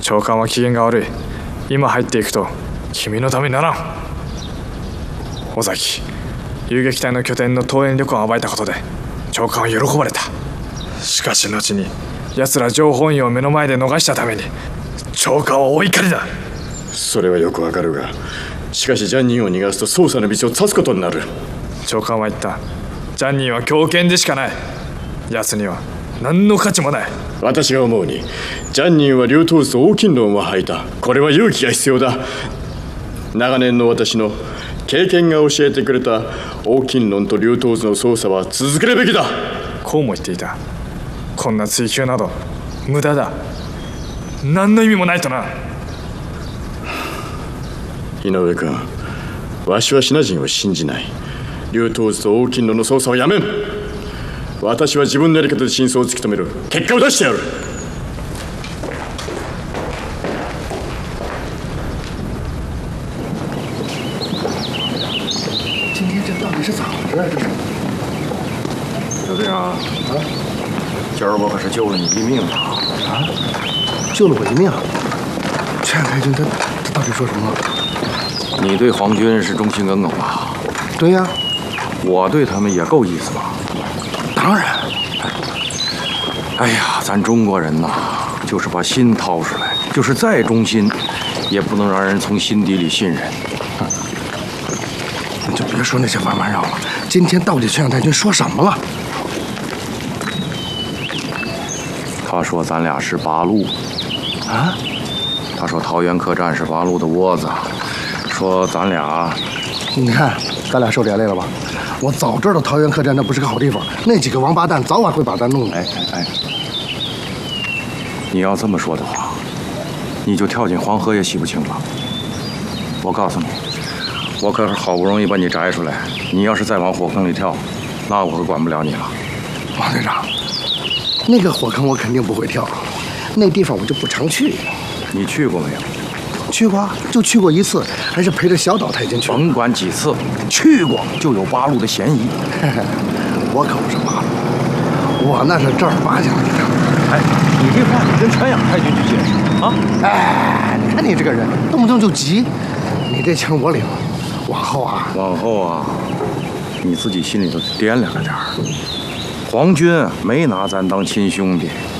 長官は機嫌が悪い。今入っていくと君のためにならん。尾崎、遊撃隊の拠点の桃園旅館を暴いたことで長官は喜ばれた。しかし後に奴ら情報員を目の前で逃したために長官はお怒りだ。 それはよくわかるが、しかしジャンニンを逃がすと捜査の道を断つことになる。 長官は言った。ジャンニンは狂犬でしかない。奴には何の価値もない。 私が思うにジャンニンは竜頭図と黄金論を吐いた。これは勇気が必要だ。長年の私の経験が教えてくれた黄金論と竜頭図の捜査は続けるべきだ。 こうも言っていた。こんな追及など無駄だ。何の意味もないとな。 井上君、わしはシナ人を信じない。竜頭図と黄金論の捜査をやめん。私は自分のやり方で真相を突き止める。結果を出してやる。 今天这到底是咋回事？ 刘队长，今儿我可是救了你一命啊！ 救了我一命。陈太君他到底说什么了？ 你对皇军是忠心耿耿吧？ 对呀， 我对他们也够意思吧？ 当然。 哎呀，咱中国人呐，就是把心掏出来，就是再忠心，也不能让人从心底里信任。 你就别说那些弯弯绕了。今天到底全想太君说什么了？ 他说咱俩是八路。 啊？ 他说桃园客栈是八路的窝子，说咱俩…… 你看，咱俩受连累了吧？我早知道桃园客栈那不是个好地方，那几个王八蛋早晚会把咱弄。 哎，你要这么说的话，你就跳进黄河也洗不清了。我告诉你，我可是好不容易把你摘出来，你要是再往火坑里跳，那我可管不了你了。 王队长，那个火坑我肯定不会跳，那地方我就不常去。 你去过没有？ 去过，就去过一次，还是陪着小岛太监去。 甭管几次，去过就有八路的嫌疑。 我可不是八路，我那是正儿八经的一个。 哎，你这话你跟传养太君去解释啊？ 哎，你看你这个人，动不动就急，你这情我领。往后啊， 你自己心里头掂量着点儿。皇军没拿咱当亲兄弟，